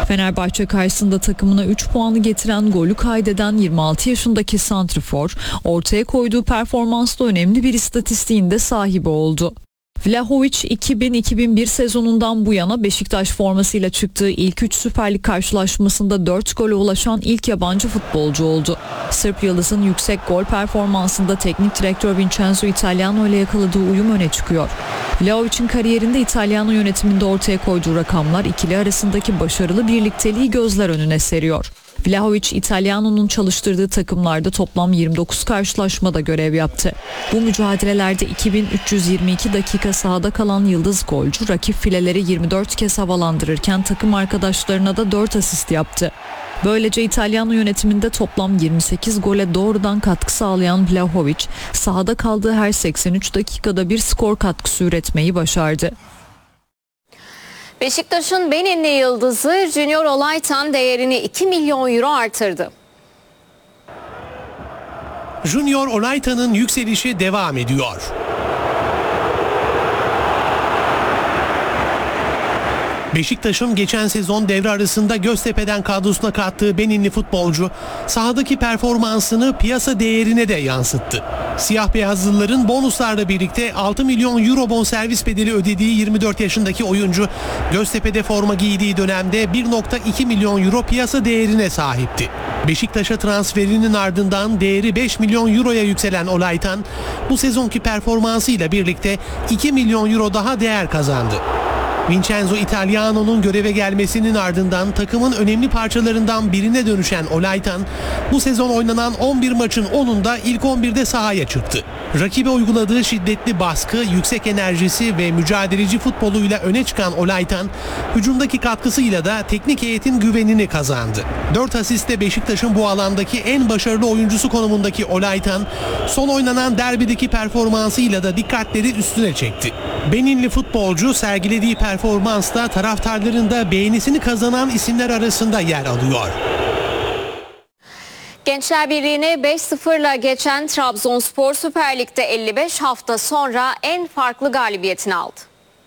Fenerbahçe karşısında takımına 3 puanı getiren golü kaydeden 26 yaşındaki santrifor, ortaya koyduğu performansla önemli bir istatistiğin de sahibi oldu. Vlahovic 2000-2001 sezonundan bu yana Beşiktaş formasıyla çıktığı ilk 3 Süper Lig karşılaşmasında 4 gole ulaşan ilk yabancı futbolcu oldu. Sırp Yıldız'ın yüksek gol performansında teknik direktör Vincenzo Italiano ile yakaladığı uyum öne çıkıyor. Vlahovic'in kariyerinde Italiano yönetiminde ortaya koyduğu rakamlar ikili arasındaki başarılı birlikteliği gözler önüne seriyor. Vlahovic, Italiano'nun çalıştırdığı takımlarda toplam 29 karşılaşmada görev yaptı. Bu mücadelelerde 2322 dakika sahada kalan yıldız golcü rakip fileleri 24 kez havalandırırken takım arkadaşlarına da 4 asist yaptı. Böylece İtalyan yönetiminde toplam 28 gole doğrudan katkı sağlayan Vlahovic, sahada kaldığı her 83 dakikada bir skor katkısı üretmeyi başardı. Beşiktaş'ın Beninli yıldızı Junior Olaytan değerini 2 milyon euro artırdı. Junior Olaytan'ın yükselişi devam ediyor. Beşiktaş'ın geçen sezon devre arasında Göztepe'den kadrosuna kattığı Beninli futbolcu sahadaki performansını piyasa değerine de yansıttı. Siyah beyazlıların bonuslarla birlikte 6 milyon euro bonservis bedeli ödediği 24 yaşındaki oyuncu Göztepe'de forma giydiği dönemde 1,2 milyon euro piyasa değerine sahipti. Beşiktaş'a transferinin ardından değeri 5 milyon euroya yükselen Olaytan bu sezonki performansıyla birlikte 2 milyon euro daha değer kazandı. Vincenzo Italiano'nun göreve gelmesinin ardından takımın önemli parçalarından birine dönüşen Olaytan, bu sezon oynanan 11 maçın 10'unda ilk 11'de sahaya çıktı. Rakibe uyguladığı şiddetli baskı, yüksek enerjisi ve mücadeleci futboluyla öne çıkan Olaytan, hücumdaki katkısıyla da teknik heyetin güvenini kazandı. 4 asiste Beşiktaş'ın bu alandaki en başarılı oyuncusu konumundaki Olaytan, son oynanan derbideki performansıyla da dikkatleri üstüne çekti. Beninli futbolcu sergilediği performansla taraftarların da beğenisini kazanan isimler arasında yer alıyor. Gençler Birliği'ni 5-0'la geçen Trabzonspor Süper Lig'de 55 hafta sonra en farklı galibiyetini aldı.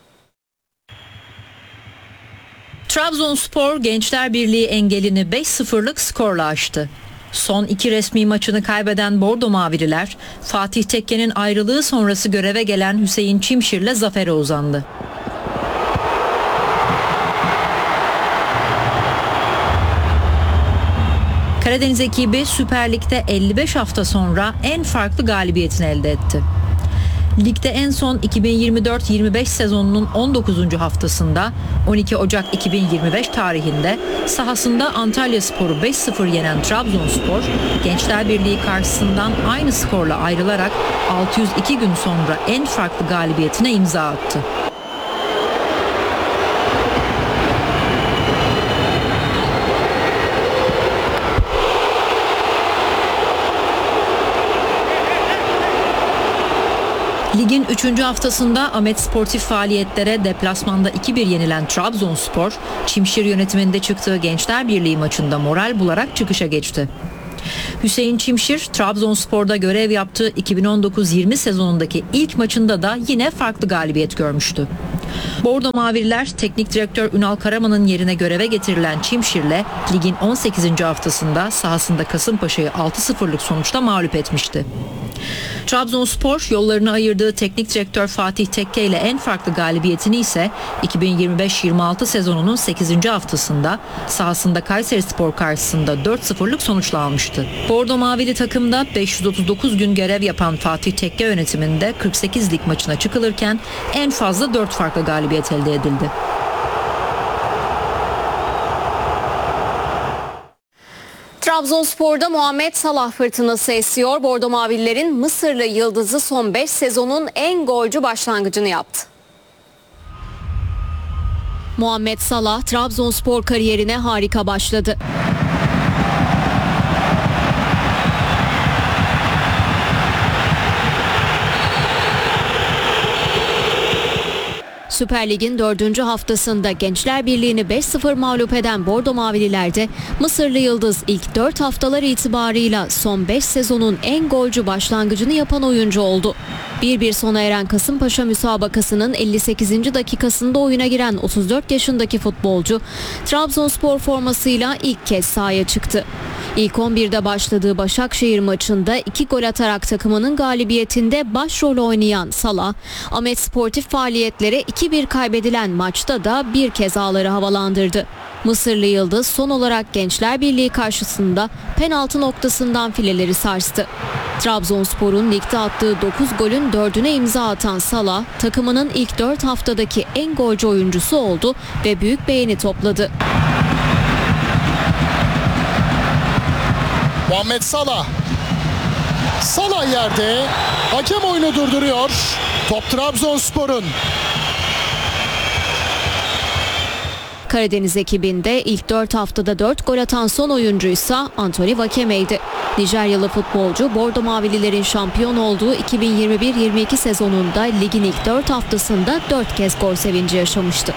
Trabzonspor Gençler Birliği engelini 5-0'lık skorla aştı. Son 2 resmi maçını kaybeden Bordo Mavililer, Fatih Tekke'nin ayrılığı sonrası göreve gelen Hüseyin Çimşir'le zafere uzandı. Karadeniz ekibi Süper Lig'de 55 hafta sonra en farklı galibiyetini elde etti. Ligde en son 2024-25 sezonunun 19. haftasında 12 Ocak 2025 tarihinde sahasında Antalyaspor'u 5-0 yenen Trabzonspor, Gençler Birliği karşısından aynı skorla ayrılarak 602 gün sonra en farklı galibiyetine imza attı. Ligin 3. haftasında Ahmet sportif faaliyetlere deplasmanda 2-1 yenilen Trabzonspor, Çimşir yönetiminde çıktığı Gençler Birliği maçında moral bularak çıkışa geçti. Hüseyin Çimşir, Trabzonspor'da görev yaptığı 2019-20 sezonundaki ilk maçında da yine farklı galibiyet görmüştü. Bordo Mavililer, teknik direktör Ünal Karaman'ın yerine göreve getirilen Çimşir'le ligin 18. haftasında sahasında Kasımpaşa'yı 6-0'lık sonuçta mağlup etmişti. Trabzonspor yollarını ayırdığı teknik direktör Fatih Tekke ile en farklı galibiyetini ise 2025-26 sezonunun 8. haftasında sahasında Kayserispor karşısında 4-0'lık sonuçla almıştı. Bordo Mavili takımda 539 gün görev yapan Fatih Tekke yönetiminde 48 lig maçına çıkılırken en fazla 4 farklı galibiyet elde edildi. Trabzonspor'da Muhammed Salah fırtınası esiyor. Bordo Mavililerin Mısırlı yıldızı son 5 sezonun en golcü başlangıcını yaptı. Muhammed Salah Trabzonspor kariyerine harika başladı. Süper Lig'in 4. haftasında Gençler Birliği'ni 5-0 mağlup eden Bordo Mavililerde Mısırlı Yıldız ilk 4 haftalar itibarıyla son 5 sezonun en golcü başlangıcını yapan oyuncu oldu. 1-1 sona eren Kasımpaşa müsabakasının 58. dakikasında oyuna giren 34 yaşındaki futbolcu Trabzonspor formasıyla ilk kez sahaya çıktı. İlk 11'de başladığı Başakşehir maçında 2 gol atarak takımının galibiyetinde başrol oynayan Salah, Ahmet Sportif faaliyetlere 2-1 kaybedilen maçta da bir kez ağları havalandırdı. Mısırlı Yıldız son olarak Gençler Birliği karşısında penaltı noktasından fileleri sarstı. Trabzonspor'un ligde attığı 9 golün 4'üne imza atan Salah, takımının ilk 4 haftadaki en golcü oyuncusu oldu ve büyük beğeni topladı. Muhammed Salah. Salah yerde. Hakem oyunu durduruyor. Top Trabzonspor'un. Karadeniz ekibinde ilk 4 haftada 4 gol atan son oyuncuysa Anthony Vakeme'ydi. Nijeryalı futbolcu Bordo Mavililerin şampiyon olduğu 2021-22 sezonunda ligin ilk 4 haftasında 4 kez gol sevinci yaşamıştı.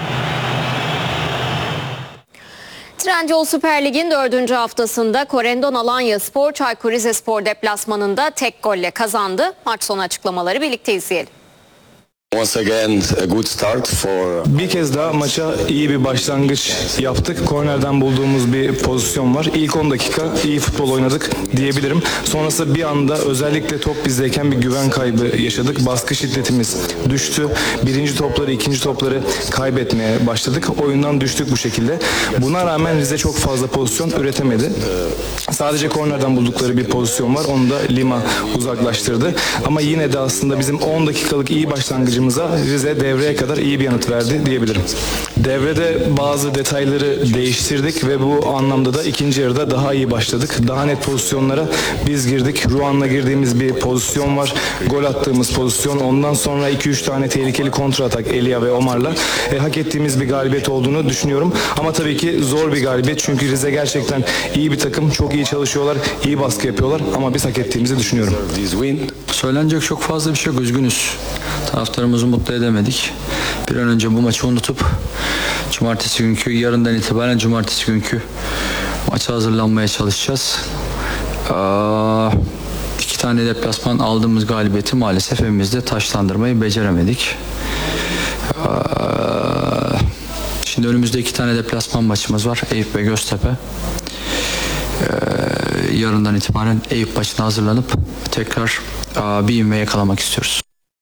Trendyol Süper Lig'in 4. haftasında Corendon Alanyaspor Çaykur Rizespor deplasmanında tek golle kazandı. Maç sonu açıklamaları birlikte izleyelim. Once again, a good start for... Bir kez daha maça iyi bir başlangıç yaptık. Kornerden bulduğumuz bir pozisyon var. İlk 10 dakika iyi futbol oynadık diyebilirim. Sonrasında bir anda özellikle top bizdeyken bir güven kaybı yaşadık. Baskı şiddetimiz düştü. Birinci topları, ikinci topları kaybetmeye başladık. Oyundan düştük bu şekilde. Buna rağmen Rize çok fazla pozisyon üretemedi. Sadece kornerden buldukları bir pozisyon var. Onu da Lima uzaklaştırdı. Ama yine de aslında bizim 10 dakikalık iyi başlangıcımıza Rize devreye kadar iyi bir yanıt verdi diyebilirim. Devrede bazı detayları değiştirdik ve bu anlamda da ikinci yarıda daha iyi başladık. Daha net pozisyonlara biz girdik. Ruan'la girdiğimiz bir pozisyon var. Gol attığımız pozisyon. Ondan sonra 2-3 tane tehlikeli kontra atak Elia ve Omar'la hak ettiğimiz bir galibiyet olduğunu düşünüyorum. Ama tabii ki zor bir galibiyet. Çünkü Rize gerçekten iyi bir takım. Çok iyi çalışıyorlar. İyi baskı yapıyorlar. Ama biz hak ettiğimizi düşünüyorum. Söylenecek çok fazla bir şey yok. Üzgünüz. Taraftarımızı mutlu edemedik. Bir an önce bu maçı unutup yarından itibaren cumartesi günkü maça hazırlanmaya çalışacağız. 2 tane deplasman aldığımız galibiyeti maalesef evimizde taşlandırmayı beceremedik. Şimdi önümüzde 2 tane deplasman maçımız var. Eyüp ve Göztepe. Yarından itibaren Eyüp maçına hazırlanıp tekrar bir ivme yakalamak istiyoruz.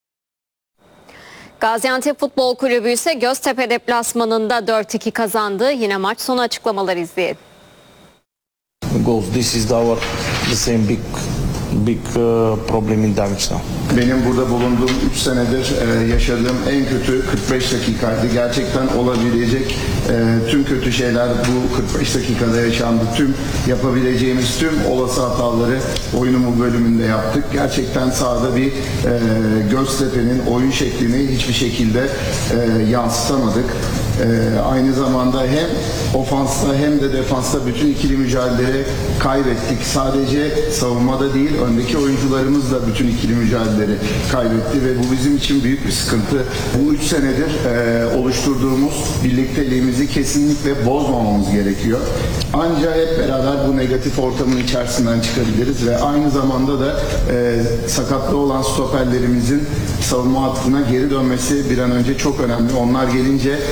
Gaziantep Futbol Kulübü ise Göztepe deplasmanında 4-2 kazandı. Yine maç sonu açıklamaları izleyelim. This is the same big problem in Daviç'ta. Benim burada bulunduğum 3 senedir yaşadığım en kötü 45 dakikaydı. Gerçekten olabilecek tüm kötü şeyler bu 45 dakikada yaşandı. Tüm yapabileceğimiz tüm olası hataları oyunun bu bölümünde yaptık. Gerçekten sahada bir Göztepe'nin oyun şeklini hiçbir şekilde yansıtamadık. Aynı zamanda hem ofansta hem de defansta bütün ikili mücadele kaybettik. Sadece savunmada değil, öndeki oyuncularımız da bütün ikili mücadeleleri kaybetti ve bu bizim için büyük bir sıkıntı. Bu 3 senedir oluşturduğumuz birlikteliğimizi kesinlikle bozmamamız gerekiyor. Ancak hep beraber bu negatif ortamın içerisinden çıkabiliriz ve aynı zamanda da sakatlı olan stoperlerimizin savunma hattına geri dönmesi bir an önce çok önemli. Onlar gelince